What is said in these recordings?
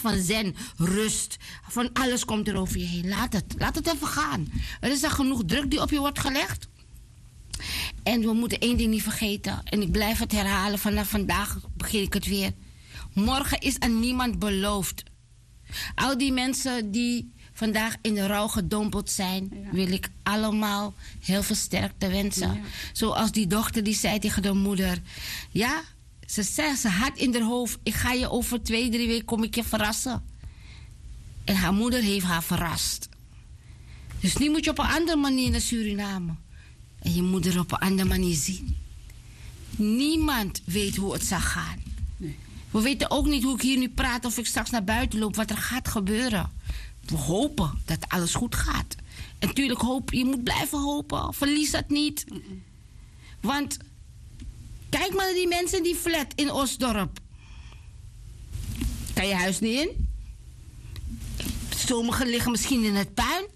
van zen, rust, van alles komt er over je heen. Laat het even gaan. Er is er genoeg druk die op je wordt gelegd. En we moeten één ding niet vergeten. En ik blijf het herhalen, vanaf vandaag begin ik het weer. Morgen is aan niemand beloofd. Al die mensen die vandaag in de rouw gedompeld zijn, wil ik allemaal heel veel sterkte wensen. Ja. Zoals die dochter die zei tegen de moeder. Ja, ze had in haar hoofd, ik ga je over 2-3 weken kom ik je verrassen. En haar moeder heeft haar verrast. Dus nu moet je op een andere manier naar Suriname. En je moeder op een andere manier zien. Niemand weet hoe het zal gaan. Nee. We weten ook niet hoe ik hier nu praat of ik straks naar buiten loop, wat er gaat gebeuren. We hopen dat alles goed gaat. En natuurlijk je moet blijven hopen. Verlies dat niet. Want kijk maar naar die mensen die flat in Osdorp. Kan je huis niet in? Sommigen liggen misschien in het puin.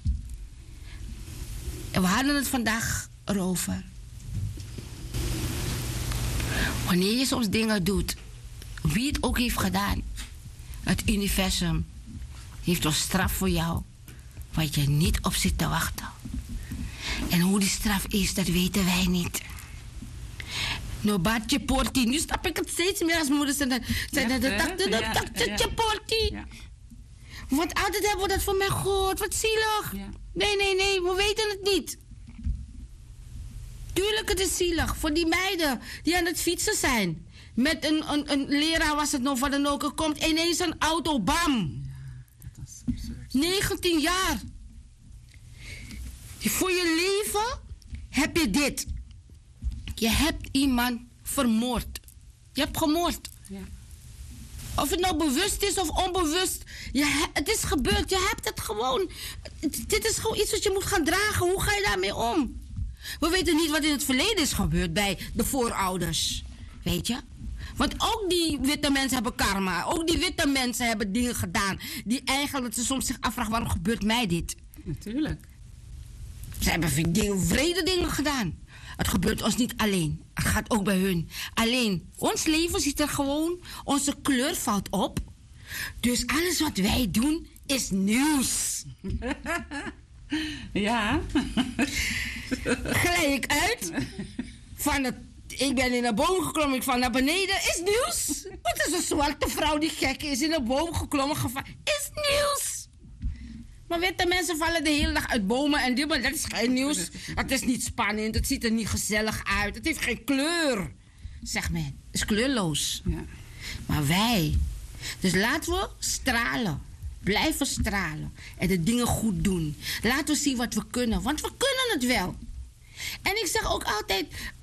En we hadden het vandaag erover. Wanneer je soms dingen doet, wie het ook heeft gedaan, het universum heeft een straf voor jou, wat je niet op zit te wachten. En hoe die straf is, dat weten wij niet. Nobatje porti. Nu snap ik het steeds meer als moeder zei dat porti. Want altijd hebben we dat van mij gehoord. Wat zielig. Ja. Nee, we weten het niet. Tuurlijk, het is zielig. Voor die meiden die aan het fietsen zijn. Met een leraar was het nog, wat dan ook. Er komt ineens een auto, bam. Ja, dat is absurd. 19 jaar. Voor je leven heb je dit. Je hebt iemand vermoord. Je hebt gemoord. Ja. Of het nou bewust is of onbewust. Het is gebeurd. Je hebt het gewoon. Dit is gewoon iets wat je moet gaan dragen. Hoe ga je daarmee om? We weten niet wat in het verleden is gebeurd bij de voorouders. Weet je? Want ook die witte mensen hebben karma. Ook die witte mensen hebben dingen gedaan. Die eigenlijk ze soms zich afvragen, waarom gebeurt mij dit? Natuurlijk. Ze hebben vrede dingen gedaan. Het gebeurt ons niet alleen. Het gaat ook bij hun. Alleen, ons leven ziet er gewoon... Onze kleur valt op. Dus alles wat wij doen is nieuws. Ja. Gelijk uit. Ik ben in een boom geklommen. Ik val naar beneden. Is nieuws. Het is een zwarte vrouw die gek is. In een boom geklommen. Is nieuws. Maar witte mensen vallen de hele dag uit bomen en maar dat is geen nieuws. Het is niet spannend, het ziet er niet gezellig uit. Het heeft geen kleur, zegt men. Het is kleurloos. Ja. Maar wij, dus laten we stralen. Blijven stralen. En de dingen goed doen. Laten we zien wat we kunnen, want we kunnen het wel. En ik zeg ook altijd,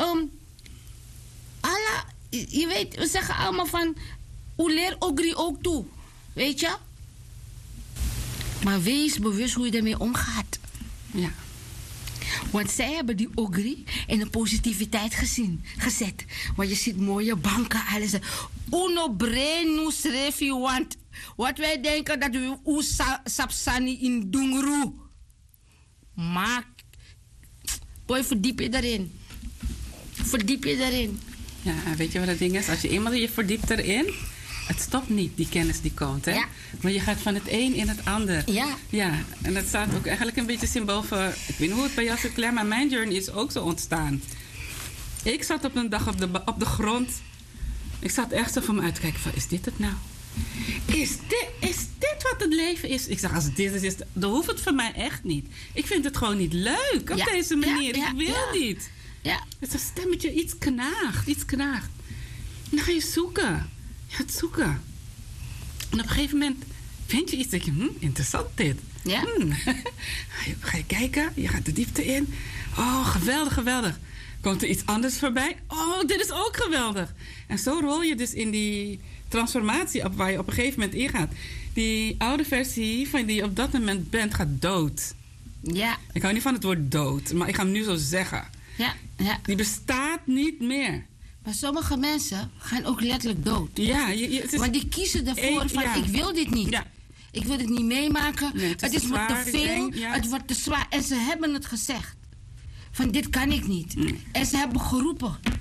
Allah, je weet, we zeggen allemaal van, Uler ogri ook toe. Weet je? Maar wees bewust hoe je ermee omgaat. Ja. Want zij hebben die ogri in de positiviteit gezet. Want je ziet mooie banken, alles. Uno brenu srefi, want wat wij denken dat we sapsani in dungru. Maak. Boy, verdiep je daarin. Verdiep je daarin. Ja, weet je wat het ding is? Als je eenmaal je verdiept erin, het stopt niet, die kennis die komt, hè? Ja. Maar je gaat van het een in het ander. Ja. Ja, en dat staat ook eigenlijk een beetje symbool voor... Ik weet niet hoe het bij jou zit, Claire, maar mijn journey is ook zo ontstaan. Ik zat op een dag op de grond. Ik zat echt zo voor me uit te kijken van, is dit het nou? Is dit wat het leven is? Ik zeg, als dit is, dan hoeft het voor mij echt niet. Ik vind het gewoon niet leuk op deze manier. Ik wil niet. Ja. Het is een stemmetje, iets knaagt. En dan ga je zoeken. Je gaat zoeken. En op een gegeven moment vind je iets. Denk je, interessant dit. Ja. Ga je kijken. Je gaat de diepte in. Oh, geweldig. Komt er iets anders voorbij? Oh, dit is ook geweldig. En zo rol je dus in die transformatie op waar je op een gegeven moment ingaat. Die oude versie van die je op dat moment bent gaat dood. Ja. Ik hou niet van het woord dood, maar ik ga hem nu zo zeggen. Ja. Die bestaat niet meer. Maar sommige mensen gaan ook letterlijk dood. Ja. Maar die kiezen ervoor van, ik wil dit niet. Ja. Ik wil dit niet meemaken. Nee, het is me te veel. Het wordt te zwaar. En ze hebben het gezegd. Van, dit kan ik niet. En ze hebben geroepen.